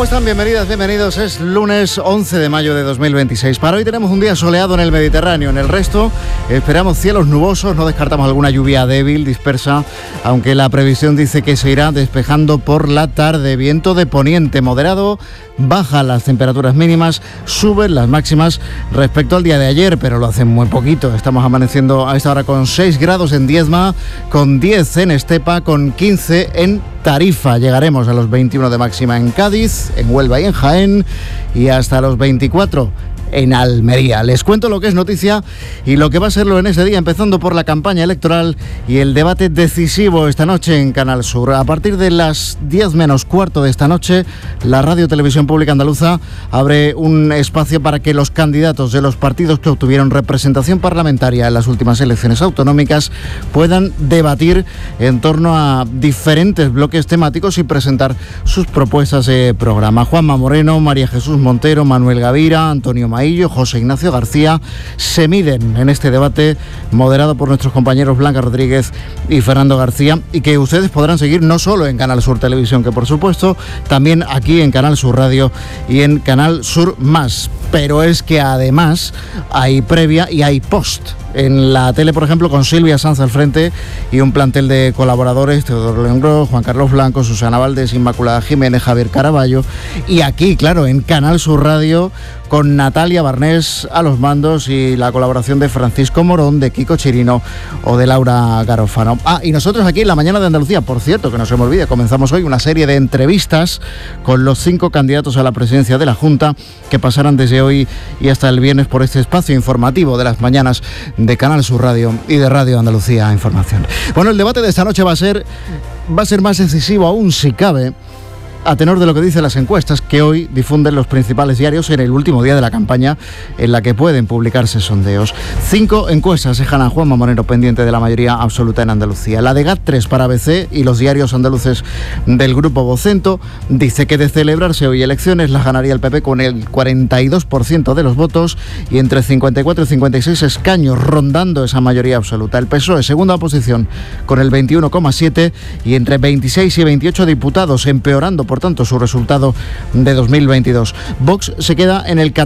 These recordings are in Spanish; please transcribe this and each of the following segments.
¿Cómo están? Bienvenidas, bienvenidos. Es lunes 11 de mayo de 2026. Para hoy tenemos un día soleado en el Mediterráneo. En el resto esperamos cielos nubosos, no descartamos alguna lluvia débil, dispersa, aunque la previsión dice que se irá despejando por la tarde. Viento de poniente moderado, bajan las temperaturas mínimas, suben las máximas respecto al día de ayer, pero lo hacen muy poquito. Estamos amaneciendo a esta hora con 6 grados en Diezma, con 10 en Estepa, con 15 en Tarifa. Llegaremos a los 21 de máxima en Cádiz, en Huelva y en Jaén, y hasta los 24 en Almería. Les cuento lo que es noticia y lo que va a serlo en ese día, empezando por la campaña electoral y el debate decisivo esta noche en Canal Sur. A partir de las 10 menos cuarto de esta noche, la Radio Televisión Pública Andaluza abre un espacio para que los candidatos de los partidos que obtuvieron representación parlamentaria en las últimas elecciones autonómicas puedan debatir en torno a diferentes bloques temáticos y presentar sus propuestas de programa. Juanma Moreno, María Jesús Montero, Manuel Gavira, Antonio Maillo, José Ignacio García se miden en este debate moderado por nuestros compañeros Blanca Rodríguez y Fernando García, y que ustedes podrán seguir no solo en Canal Sur Televisión, que por supuesto también aquí en Canal Sur Radio y en Canal Sur Más. Pero es que además hay previa y hay post. En la tele, por ejemplo, con Silvia Sanz al frente y un plantel de colaboradores: Teodoro León Gros, Juan Carlos Blanco, Susana Valdés, Inmaculada Jiménez, Javier Caraballo. Y aquí, claro, en Canal Sur Radio, con Natalia Barnés a los mandos y la colaboración de Francisco Morón, de Kiko Chirino o de Laura Garofano. Y nosotros aquí en La Mañana de Andalucía, por cierto, que no se me olvide, comenzamos hoy una serie de entrevistas con los 5 candidatos a la presidencia de la Junta que pasarán desde hoy y hasta el viernes por este espacio informativo de las mañanas de Canal Sur Radio y de Radio Andalucía Información. Bueno, el debate de esta noche va a ser más decisivo aún, si cabe, a tenor de lo que dicen las encuestas que hoy difunden los principales diarios en el último día de la campaña, en la que pueden publicarse sondeos. 5 encuestas dejan a Juanma Moreno pendiente de la mayoría absoluta en Andalucía. La de GAT3 para ABC y los diarios andaluces del Grupo Vocento dice que de celebrarse hoy elecciones las ganaría el PP con el 42% de los votos y entre 54 y 56 escaños, rondando esa mayoría absoluta. El PSOE, segunda posición, con el 21,7 y entre 26 y 28 diputados, empeorando por tanto su resultado de 2022. Vox se queda en el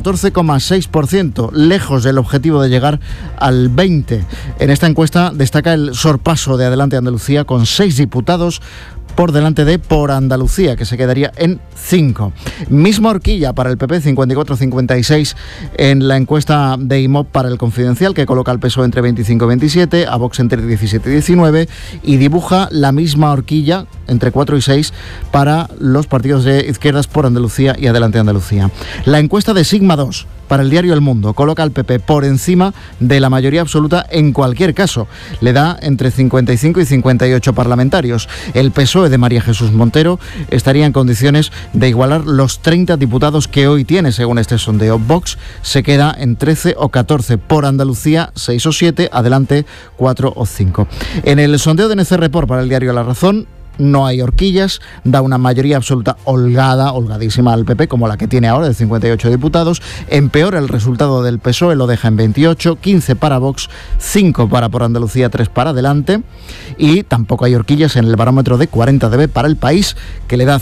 14,6%, lejos del objetivo de llegar al 20%. En esta encuesta destaca el sorpaso de Adelante Andalucía, con 6 diputados por delante de Por Andalucía, que se quedaría en 5. Misma horquilla para el PP, 54-56 en la encuesta de IMOB para el Confidencial, que coloca al PSOE entre 25 y 27, a Vox entre 17 y 19, y dibuja la misma horquilla entre 4 y 6 para los partidos de izquierdas Por Andalucía y Adelante Andalucía. La encuesta de Sigma 2 para el diario El Mundo coloca al PP por encima de la mayoría absoluta en cualquier caso. Le da entre 55 y 58 parlamentarios. El PSOE de María Jesús Montero estaría en condiciones de igualar los 30 diputados que hoy tiene, según este sondeo. Vox se queda en 13 o 14. Por Andalucía, 6 o 7. Adelante, 4 o 5. En el sondeo de NC Report para el diario La Razón, no hay horquillas, da una mayoría absoluta holgadísima al PP, como la que tiene ahora, de 58 diputados. Empeora el resultado del PSOE, lo deja en 28, 15 para Vox, 5 para Por Andalucía, 3 para Adelante. Y tampoco hay horquillas en el barómetro de 40dB para El País, que le da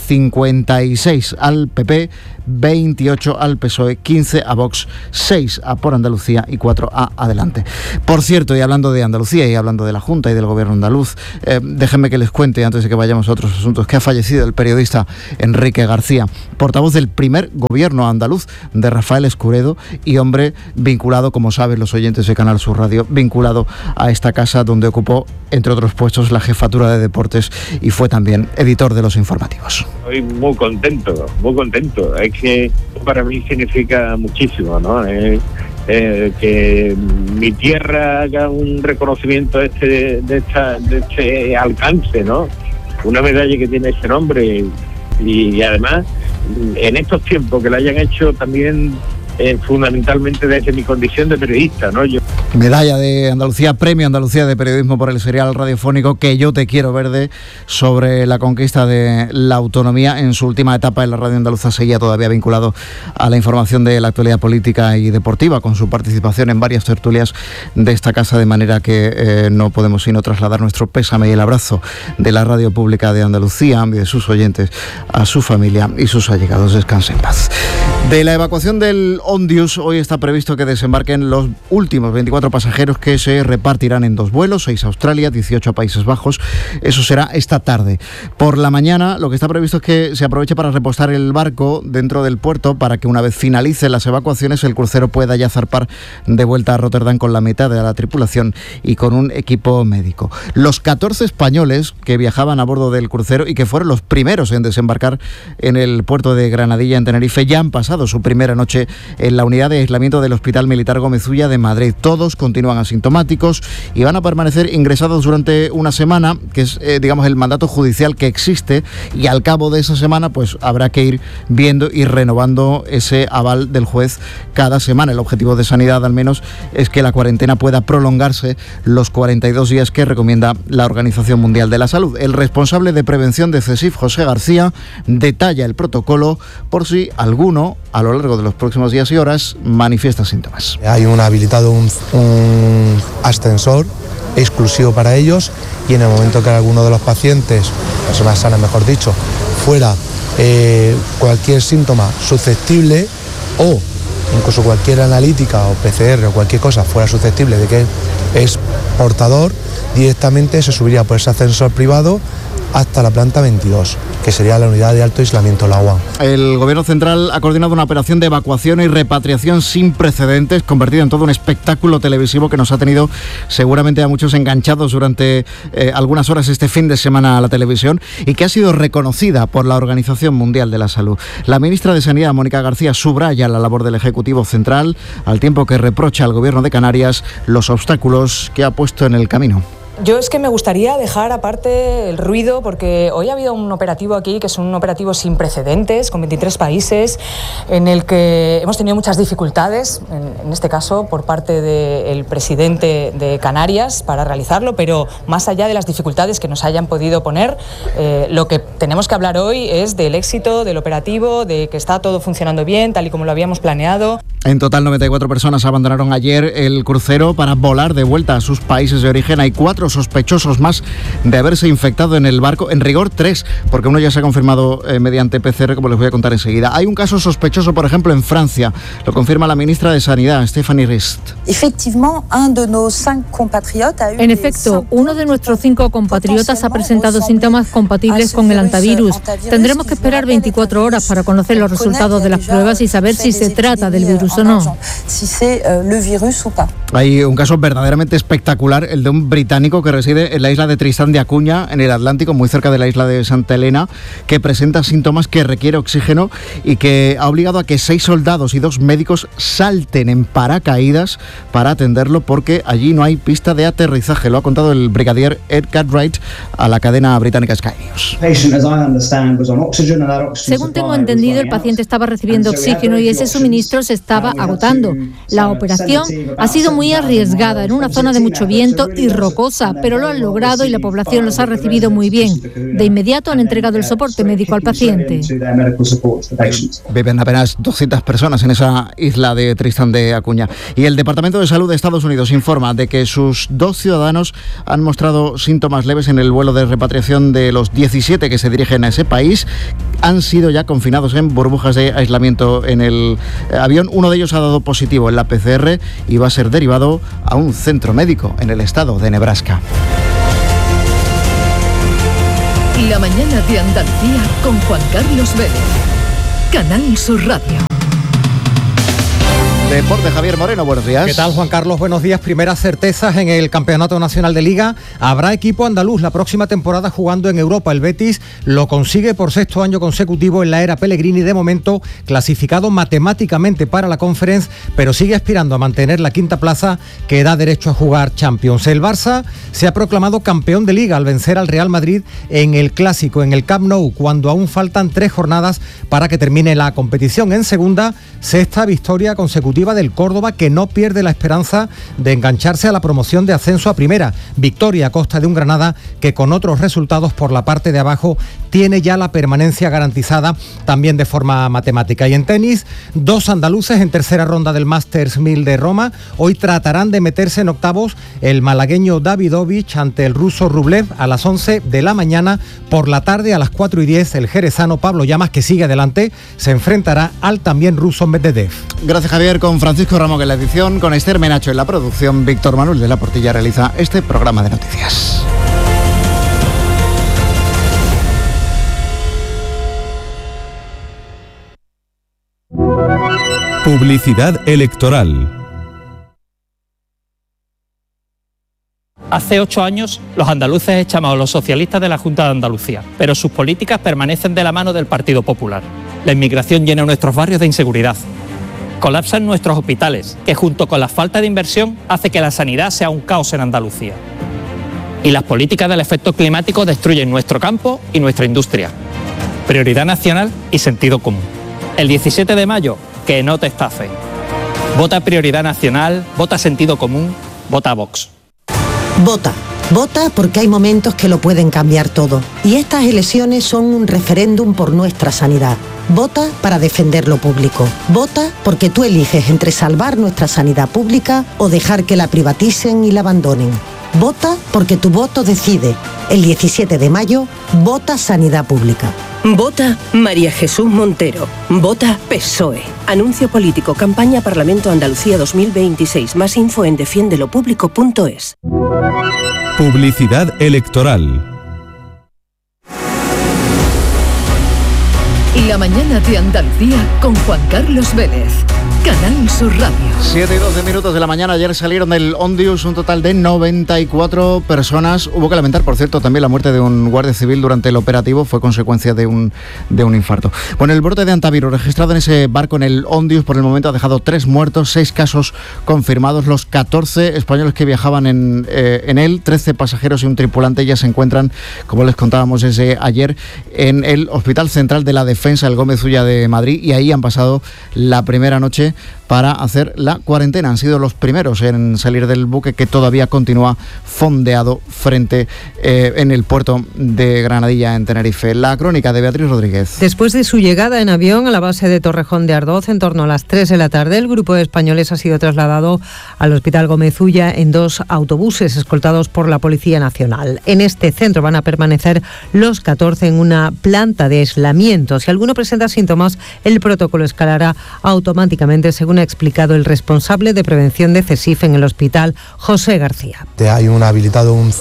56 al PP, 28 al PSOE, 15 a Vox, 6 a Por Andalucía y 4 a Adelante. Por cierto, y hablando de Andalucía y hablando de la Junta y del Gobierno andaluz, déjenme que les cuente, antes de que vayamos a otros asuntos, que ha fallecido el periodista Enrique García, portavoz del primer gobierno andaluz de Rafael Escuredo y hombre vinculado, como saben los oyentes de Canal Sur Radio, vinculado a esta casa donde ocupó, entre otros puestos, la jefatura de deportes y fue también editor de los informativos. Estoy muy contento. Es que para mí significa muchísimo, ¿no? Que mi tierra haga un reconocimiento de este alcance, ¿no? Una medalla que tiene ese nombre y además en estos tiempos que la hayan hecho también fundamentalmente desde mi condición de periodista, ¿no? Yo Medalla de Andalucía, Premio Andalucía de Periodismo por el serial radiofónico Que yo te quiero verde, sobre la conquista de la autonomía. En su última etapa en la radio andaluza seguía todavía vinculado a la información de la actualidad política y deportiva, con su participación en varias tertulias de esta casa, de manera que no podemos sino trasladar nuestro pésame y el abrazo de la radio pública de Andalucía y de sus oyentes a su familia y sus allegados. Descanse en paz. De la evacuación del Ondius, hoy está previsto que desembarquen los últimos 24 pasajeros, que se repartirán en 2 vuelos, 6 a Australia, 18 a Países Bajos. Eso será esta tarde. Por la mañana, lo que está previsto es que se aproveche para repostar el barco dentro del puerto, para que una vez finalicen las evacuaciones, el crucero pueda ya zarpar de vuelta a Rotterdam con la mitad de la tripulación y con un equipo médico. Los 14 españoles que viajaban a bordo del crucero y que fueron los primeros en desembarcar en el puerto de Granadilla, en Tenerife, ya han pasado su primera noche en la unidad de aislamiento del Hospital Militar Gómez Ulla de Madrid. Todos continúan asintomáticos y van a permanecer ingresados durante una semana, que es, digamos, el mandato judicial que existe, y al cabo de esa semana pues habrá que ir viendo y renovando ese aval del juez cada semana. El objetivo de Sanidad, al menos, es que la cuarentena pueda prolongarse los 42 días que recomienda la Organización Mundial de la Salud. El responsable de prevención de CESIF, José García, detalla el protocolo por si alguno a lo largo de los próximos días y horas manifiesta síntomas. Hay habilitado un ascensor exclusivo para ellos, y en el momento que alguno de los pacientes, personas sanas mejor dicho, fuera cualquier síntoma susceptible, o incluso cualquier analítica o PCR o cualquier cosa fuera susceptible de que es portador, directamente se subiría por ese ascensor privado hasta la planta 22, que sería la unidad de alto aislamiento, la UAM. El Gobierno Central ha coordinado una operación de evacuación y repatriación sin precedentes, convertida en todo un espectáculo televisivo que nos ha tenido seguramente a muchos enganchados durante algunas horas este fin de semana a la televisión, y que ha sido reconocida por la Organización Mundial de la Salud. La ministra de Sanidad, Mónica García, subraya la labor del Ejecutivo Central, al tiempo que reprocha al Gobierno de Canarias los obstáculos que ha puesto en el camino. Yo es que me gustaría dejar aparte el ruido, porque hoy ha habido un operativo aquí que es un operativo sin precedentes, con 23 países, en el que hemos tenido muchas dificultades, en este caso por parte del presidente de Canarias, para realizarlo, pero más allá de las dificultades que nos hayan podido poner, lo que tenemos que hablar hoy es del éxito del operativo, de que está todo funcionando bien, tal y como lo habíamos planeado. En total, 94 personas abandonaron ayer el crucero para volar de vuelta a sus países de origen. Hay 4 sospechosos más de haberse infectado en el barco, en rigor 3, porque uno ya se ha confirmado mediante PCR, como les voy a contar enseguida. Hay un caso sospechoso, por ejemplo, en Francia, lo confirma la ministra de Sanidad, Stéphanie Rist. En efecto, uno de nuestros 5 compatriotas ha presentado síntomas compatibles con el antivirus. Tendremos que esperar 24 horas para conocer los resultados de las pruebas y saber si se trata del virus o no. Hay un caso verdaderamente espectacular, el de un británico que reside en la isla de Tristán de Acuña, en el Atlántico, muy cerca de la isla de Santa Elena, que presenta síntomas, que requiere oxígeno y que ha obligado a que 6 soldados y 2 médicos salten en paracaídas para atenderlo, porque allí no hay pista de aterrizaje. Lo ha contado el brigadier Ed Cartwright a la cadena británica Sky News. Según tengo entendido, el paciente estaba recibiendo oxígeno y ese suministro se estaba agotando. La operación ha sido muy arriesgada en una zona de mucho viento y rocosa, pero lo han logrado y la población los ha recibido muy bien. De inmediato han entregado el soporte médico al paciente. Viven apenas 200 personas en esa isla de Tristán de Acuña. Y el Departamento de Salud de Estados Unidos informa de que sus 2 ciudadanos han mostrado síntomas leves en el vuelo de repatriación de los 17 que se dirigen a ese país. Han sido ya confinados en burbujas de aislamiento en el avión. Uno de ellos ha dado positivo en la PCR y va a ser derivado a un centro médico en el estado de Nebraska. La mañana de Andalucía con Juan Carlos Vélez. Canal Sur Radio. Deporte, Javier Moreno, buenos días. ¿Qué tal, Juan Carlos? Buenos días. Primeras certezas en el Campeonato Nacional de Liga. Habrá equipo andaluz la próxima temporada jugando en Europa. El Betis lo consigue por 6º año consecutivo en la era Pellegrini, de momento clasificado matemáticamente para la Conference, pero sigue aspirando a mantener la 5ª plaza que da derecho a jugar Champions. El Barça se ha proclamado campeón de Liga al vencer al Real Madrid en el Clásico, en el Camp Nou, cuando aún faltan 3 jornadas para que termine la competición. En segunda, 6ª victoria consecutiva exclusiva del Córdoba, que no pierde la esperanza de engancharse a la promoción de ascenso a primera. Victoria a costa de un Granada que con otros resultados por la parte de abajo tiene ya la permanencia garantizada también de forma matemática. Y en tenis, 2 andaluces en tercera ronda del Masters 1000 de Roma. Hoy tratarán de meterse en octavos el malagueño Davidovich ante el ruso Rublev a las 11 de la mañana. Por la tarde, a las 4:10, el jerezano Pablo Llamas, que sigue adelante, se enfrentará al también ruso Medvedev. Gracias, Javier. Con Francisco Ramón en la edición, con Esther Menacho en la producción, Víctor Manuel de la Portilla realiza este programa de noticias. Publicidad electoral. Hace 8 años, los andaluces echamos a los socialistas de la Junta de Andalucía, pero sus políticas permanecen de la mano del Partido Popular. La inmigración llena nuestros barrios de inseguridad. Colapsan nuestros hospitales, que junto con la falta de inversión hace que la sanidad sea un caos en Andalucía. Y las políticas del efecto climático destruyen nuestro campo y nuestra industria. Prioridad nacional y sentido común. El 17 de mayo, que no te estafe. Vota Prioridad Nacional, vota Sentido Común, vota Vox. Vota. Vota porque hay momentos que lo pueden cambiar todo. Y estas elecciones son un referéndum por nuestra sanidad. Vota para defender lo público. Vota porque tú eliges entre salvar nuestra sanidad pública o dejar que la privaticen y la abandonen. Vota porque tu voto decide. El 17 de mayo, vota Sanidad Pública. Vota María Jesús Montero. Vota PSOE. Anuncio político. Campaña Parlamento Andalucía 2026. Más info en defiendelopublico.es. Publicidad electoral. La mañana de Andalucía con Juan Carlos Vélez. Canal Sur Radio. 7:12 de la mañana. Ayer salieron del Ondius un total de 94 personas. Hubo que lamentar, por cierto, también la muerte de un guardia civil durante el operativo. Fue consecuencia de un infarto. Bueno, el brote de antivirus registrado en ese barco en el Ondius por el momento ha dejado 3 muertos, 6 casos confirmados. Los 14 españoles que viajaban en él, 13 pasajeros y un tripulante, ya se encuentran, como les contábamos desde ayer, en el Hospital Central de la Defensa, el Gómez Ulla de Madrid, y ahí han pasado la primera noche para hacer la cuarentena. Han sido los primeros en salir del buque, que todavía continúa fondeado frente en el puerto de Granadilla, en Tenerife. La crónica de Beatriz Rodríguez. Después de su llegada en avión a la base de Torrejón de Ardoz en torno a las 3 de la tarde, el grupo de españoles ha sido trasladado al Hospital Gómez Ulla en 2 autobuses escoltados por la Policía Nacional. En este centro van a permanecer los 14 en una planta de aislamiento. Si alguno presenta síntomas, el protocolo escalará automáticamente, según ha explicado el responsable de prevención de CESIF en el hospital, José García. Hay habilitado un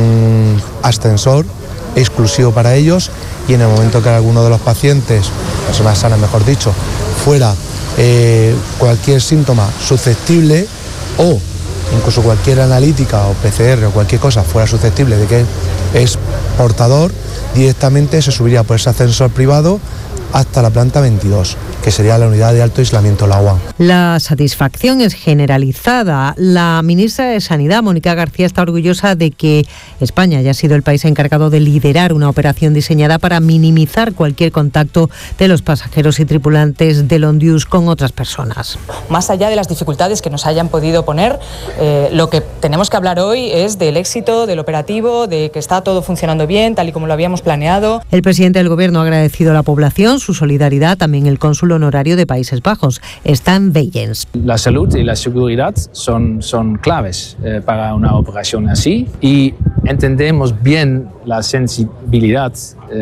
ascensor exclusivo para ellos, y en el momento que alguno de los pacientes, personas sanas mejor dicho, fuera cualquier síntoma susceptible, o incluso cualquier analítica o PCR o cualquier cosa fuera susceptible de que es portador, directamente se subiría por ese ascensor privado hasta la planta 22, que sería la unidad de alto aislamiento, la UAM. La satisfacción es generalizada. La ministra de Sanidad, Mónica García, está orgullosa de que España haya sido el país encargado de liderar una operación diseñada para minimizar cualquier contacto de los pasajeros y tripulantes del Ondius con otras personas. Más allá de las dificultades que nos hayan podido poner, lo que tenemos que hablar hoy es del éxito del operativo, de que está todo funcionando bien, tal y como lo habíamos planeado. El presidente del Gobierno ha agradecido a la población su solidaridad. También el cónsul honorario de Países Bajos, Stan Weyens. La salud y la seguridad son claves para una operación así, y entendemos bien la sensibilidad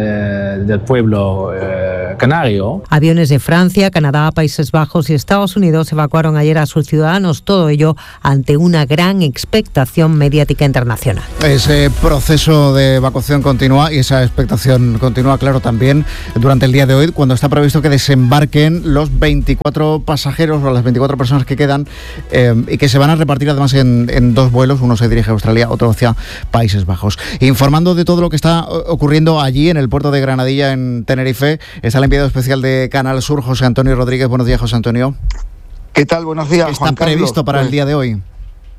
del pueblo canario. Aviones de Francia, Canadá, Países Bajos y Estados Unidos evacuaron ayer a sus ciudadanos, todo ello ante una gran expectación mediática internacional. Ese proceso de evacuación continúa, y esa expectación continúa, claro, también durante el día de hoy, cuando está previsto que desembarquen los 24 pasajeros o las 24 personas que quedan, y que se van a repartir además en 2 vuelos. Uno se dirige a Australia, otro hacia Países Bajos. Informando de todo lo que está ocurriendo allí en el puerto de Granadilla, en Tenerife, está el enviado especial de Canal Sur, José Antonio Rodríguez. Buenos días, José Antonio. ¿Qué tal? Buenos días, ¿Qué está previsto para el día de hoy?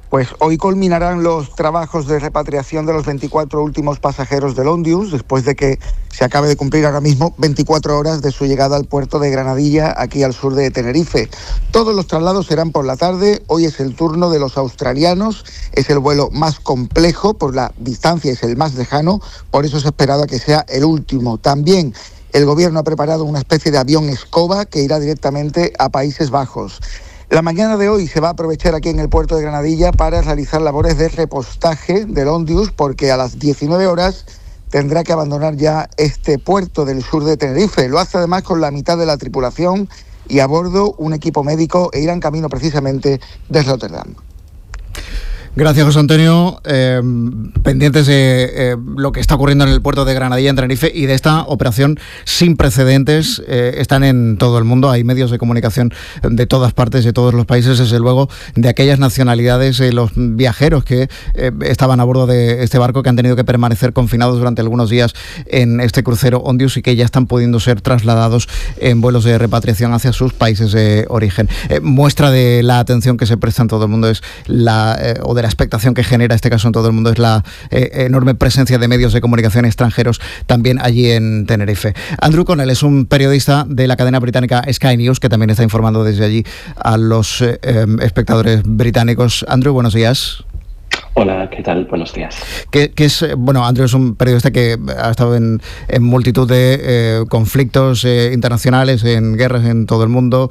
Pues hoy culminarán los trabajos de repatriación de los 24 últimos pasajeros del Ondius, después de que se acabe de cumplir ahora mismo 24 horas de su llegada al puerto de Granadilla, aquí al sur de Tenerife. Todos los traslados serán por la tarde. Hoy es el turno de los australianos. Es el vuelo más complejo por la distancia, es el más lejano, por eso se esperaba que sea el último. También el gobierno ha preparado una especie de avión escoba que irá directamente a Países Bajos. La mañana de hoy se va a aprovechar aquí en el puerto de Granadilla para realizar labores de repostaje del Ondius, porque a las 19 horas tendrá que abandonar ya este puerto del sur de Tenerife. Lo hace además con la mitad de la tripulación y a bordo un equipo médico, e irán camino precisamente desde Rotterdam. Gracias, José Antonio. Pendientes de lo que está ocurriendo en el puerto de Granadilla, en Tenerife, y de esta operación sin precedentes. Están en todo el mundo, hay medios de comunicación de todas partes, de todos los países, desde luego de aquellas nacionalidades, los viajeros que estaban a bordo de este barco, que han tenido que permanecer confinados durante algunos días en este crucero Ondius y que ya están pudiendo ser trasladados en vuelos de repatriación hacia sus países de origen. Muestra de la atención que se presta en todo el mundo es o de la expectación que genera este caso en todo el mundo es la enorme presencia de medios de comunicación extranjeros también allí en Tenerife. Andrew Connell es un periodista de la cadena británica Sky News, que también está informando desde allí a los espectadores británicos. Andrew, buenos días. Hola, ¿qué tal? Buenos días. Andrew es un periodista que ha estado en multitud de conflictos internacionales, en guerras en todo el mundo,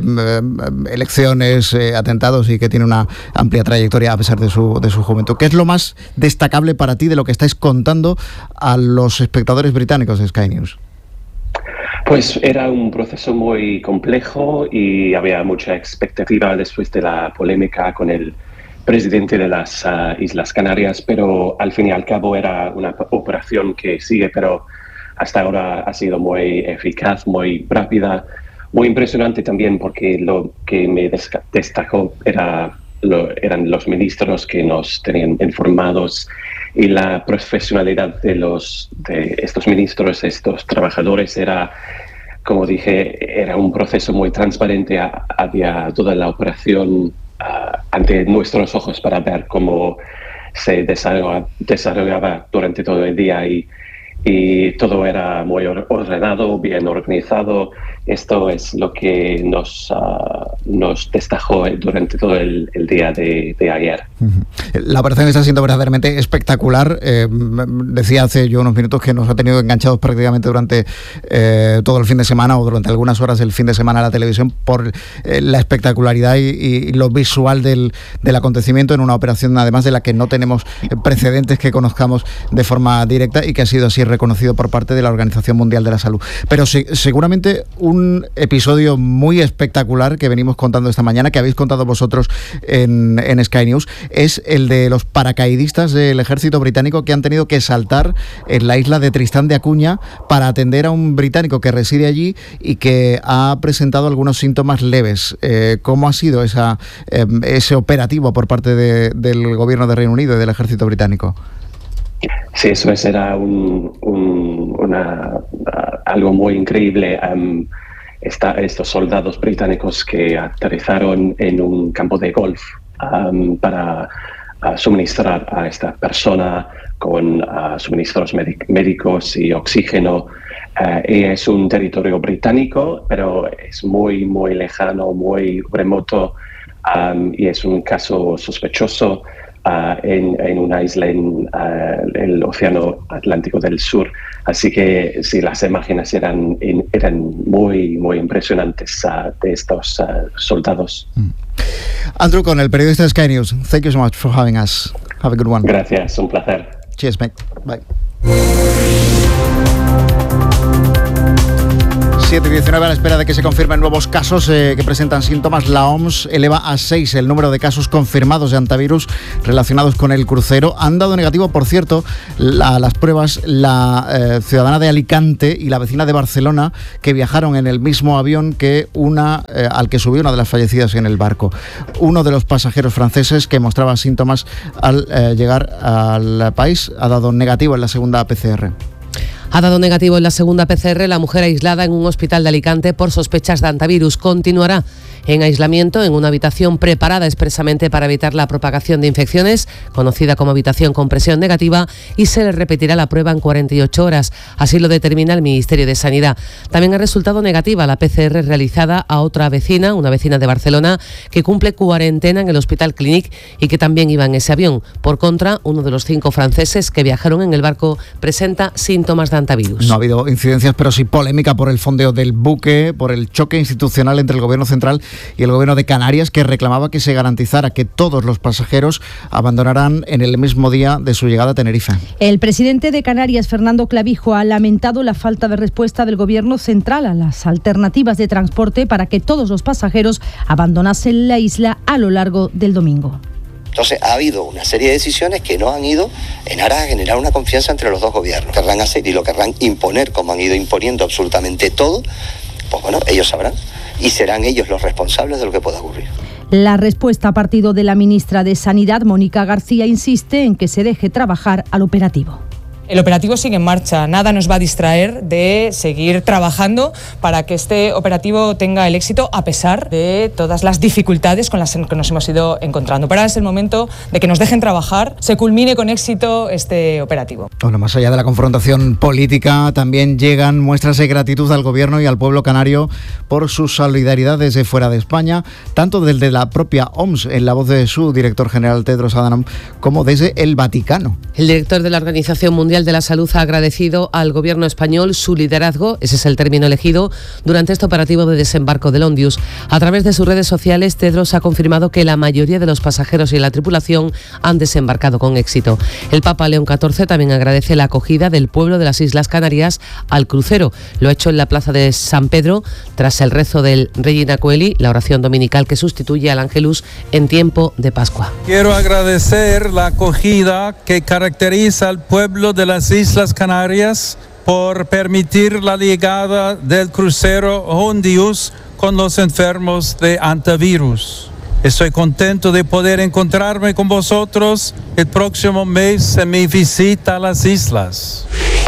elecciones, atentados, y que tiene una amplia trayectoria a pesar de su juventud. ¿Qué es lo más destacable para ti de lo que estáis contando a los espectadores británicos de Sky News? Pues era un proceso muy complejo y había mucha expectativa después de la polémica con el presidente de las Islas Canarias, pero al fin y al cabo era una operación que sigue, pero hasta ahora ha sido muy eficaz, muy rápida, muy impresionante también, porque lo que me destacó eran los ministros que nos tenían informados, y la profesionalidad de estos ministros, estos trabajadores. Era, como dije, era un proceso muy transparente. Había toda la operación ante nuestros ojos para ver cómo se desarrollaba durante todo el día, y todo era muy ordenado, bien organizado. Esto es lo que nos destacó durante todo el día de ayer. La operación está siendo verdaderamente espectacular. Decía hace yo unos minutos que nos ha tenido enganchados prácticamente durante todo el fin de semana, o durante algunas horas del fin de semana, a la televisión, por la espectacularidad y lo visual del acontecimiento, en una operación además de la que no tenemos precedentes que conozcamos de forma directa, y que ha sido así reconocido por parte de la Organización Mundial de la Salud. Pero seguramente un episodio muy espectacular que venimos contando esta mañana, que habéis contado vosotros en Sky News, es el de los paracaidistas del ejército británico que han tenido que saltar en la isla de Tristán de Acuña para atender a un británico que reside allí y que ha presentado algunos síntomas leves. ¿Cómo ha sido ese operativo por parte del gobierno de Reino Unido y del ejército británico? Sí, eso era algo muy increíble. Estos soldados británicos que aterrizaron en un campo de golf para suministrar a esta persona con suministros médicos y oxígeno. Y es un territorio británico, pero es muy, muy lejano, muy remoto, y es un caso sospechoso en una isla en el Océano Atlántico del Sur. Así que sí, las imágenes eran muy, muy impresionantes de estos soldados. Andrew Connell, periodista de Sky News. Thank you so much for having us. Have a good one. Gracias, un placer. Cheers, mate. Bye. 7:19, a la espera de que se confirmen nuevos casos que presentan síntomas. La OMS eleva a 6 el número de casos confirmados de hantavirus relacionados con el crucero. Han dado negativo, por cierto, las pruebas la ciudadana de Alicante y la vecina de Barcelona, que viajaron en el mismo avión que al que subió una de las fallecidas en el barco. Uno de los pasajeros franceses, que mostraba síntomas al llegar al país, ha dado negativo en la segunda PCR. Ha dado negativo en la segunda PCR la mujer aislada en un hospital de Alicante por sospechas de hantavirus. Continuará en aislamiento en una habitación preparada expresamente para evitar la propagación de infecciones, conocida como habitación con presión negativa, y se le repetirá la prueba en 48 horas. Así lo determina el Ministerio de Sanidad. También ha resultado negativa la PCR realizada a otra vecina, una vecina de Barcelona, que cumple cuarentena en el Hospital Clínic y que también iba en ese avión. Por contra, uno de los 5 franceses que viajaron en el barco presenta síntomas de hantavirus. No ha habido incidencias, pero sí polémica por el fondeo del buque, por el choque institucional entre el Gobierno central y el Gobierno de Canarias, que reclamaba que se garantizara que todos los pasajeros abandonarán en el mismo día de su llegada a Tenerife. El presidente de Canarias, Fernando Clavijo, ha lamentado la falta de respuesta del Gobierno central a las alternativas de transporte para que todos los pasajeros abandonasen la isla a lo largo del domingo. Entonces ha habido una serie de decisiones que no han ido en aras a generar una confianza entre los dos gobiernos. Querrán hacer y lo querrán imponer, como han ido imponiendo absolutamente todo, pues bueno, ellos sabrán y serán ellos los responsables de lo que pueda ocurrir. La respuesta ha partido de la ministra de Sanidad, Mónica García, insiste en que se deje trabajar al operativo. El operativo sigue en marcha, nada nos va a distraer de seguir trabajando para que este operativo tenga el éxito a pesar de todas las dificultades con las que nos hemos ido encontrando. Pero ahora es el momento de que nos dejen trabajar, se culmine con éxito este operativo. Bueno, más allá de la confrontación política, también llegan muestras de gratitud al Gobierno y al pueblo canario por su solidaridad desde fuera de España, tanto desde la propia OMS, en la voz de su director general Tedros Adhanom, como desde el Vaticano. El director de la Organización Mundial de la Salud ha agradecido al Gobierno español su liderazgo, ese es el término elegido, durante este operativo de desembarco del Ondius. A través de sus redes sociales, Tedros ha confirmado que la mayoría de los pasajeros y la tripulación han desembarcado con éxito. El Papa León XIV también agradece la acogida del pueblo de las Islas Canarias al crucero. Lo ha hecho en la plaza de San Pedro, tras el rezo del Regina Coeli, la oración dominical que sustituye al Ángelus en tiempo de Pascua. Quiero agradecer la acogida que caracteriza al pueblo de las Islas Canarias por permitir la llegada del crucero Ondius con los enfermos de hantavirus. Estoy contento de poder encontrarme con vosotros el próximo mes en mi visita a las islas.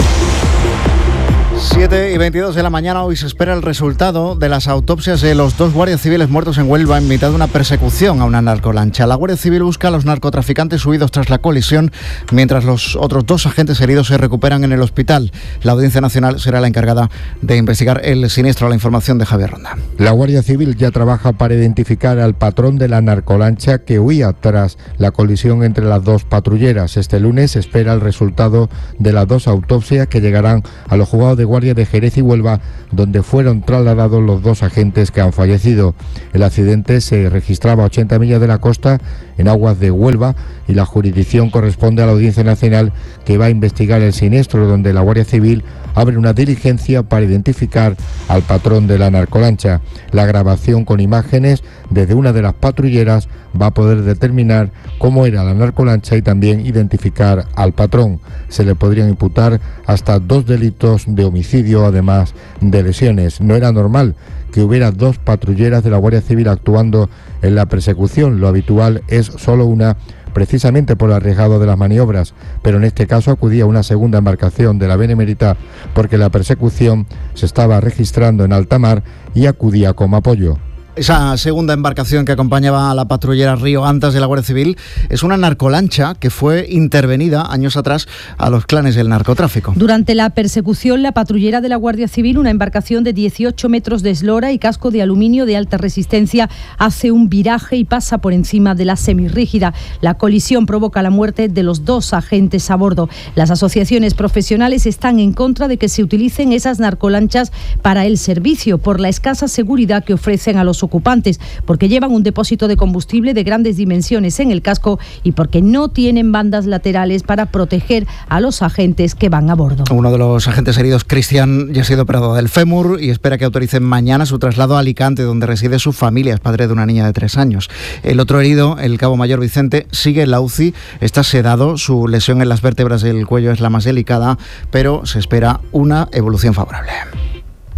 7:22 de la mañana, hoy se espera el resultado de las autopsias de los 2 guardias civiles muertos en Huelva en mitad de una persecución a una narcolancha. La Guardia Civil busca a los narcotraficantes huidos tras la colisión, mientras los otros 2 agentes heridos se recuperan en el hospital. La Audiencia Nacional será la encargada de investigar el siniestro. La información de Javier Ronda. La Guardia Civil ya trabaja para identificar al patrón de la narcolancha que huía tras la colisión entre las 2 patrulleras. Este lunes se espera el resultado de las 2 autopsias que llegarán a los juzgados de Guardia de Jerez y Huelva, donde fueron trasladados los 2 agentes que han fallecido. El accidente se registraba a 80 millas de la costa, en aguas de Huelva, y la jurisdicción corresponde a la Audiencia Nacional, que va a investigar el siniestro, donde la Guardia Civil abre una diligencia para identificar al patrón de la narcolancha. La grabación con imágenes desde una de las patrulleras va a poder determinar cómo era la narcolancha y también identificar al patrón. Se le podrían imputar hasta 2 delitos de homicidio, además de lesiones. No era normal que hubiera 2 patrulleras de la Guardia Civil actuando en la persecución. Lo habitual es solo una, precisamente por el arriesgado de las maniobras, pero en este caso acudía una segunda embarcación de la Benemérita porque la persecución se estaba registrando en alta mar y acudía como apoyo. Esa segunda embarcación que acompañaba a la patrullera Río Antas de la Guardia Civil es una narcolancha que fue intervenida años atrás a los clanes del narcotráfico. Durante la persecución, la patrullera de la Guardia Civil, una embarcación de 18 metros de eslora y casco de aluminio de alta resistencia, hace un viraje y pasa por encima de la semirrígida. La colisión provoca la muerte de los 2 agentes a bordo. Las asociaciones profesionales están en contra de que se utilicen esas narcolanchas para el servicio por la escasa seguridad que ofrecen a los ocupantes, porque llevan un depósito de combustible de grandes dimensiones en el casco y porque no tienen bandas laterales para proteger a los agentes que van a bordo. Uno de los agentes heridos, Cristian, ya ha sido operado del fémur y espera que autoricen mañana su traslado a Alicante, donde reside su familia. Es padre de una niña de 3 años. El otro herido, el cabo mayor Vicente, sigue en la UCI, está sedado, su lesión en las vértebras del cuello es la más delicada, pero se espera una evolución favorable.